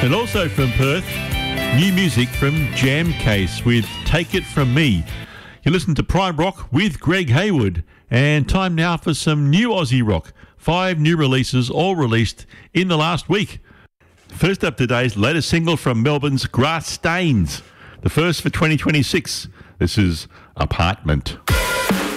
And also from Perth, new music from Jamcase with Take It From Me. You listen to Prime Rock with Greg Hayward. And time now for some new Aussie rock. 5 new releases, all released in the last week. First up today's latest single from Melbourne's Grass Stains. The first for 2026. This is Apartment.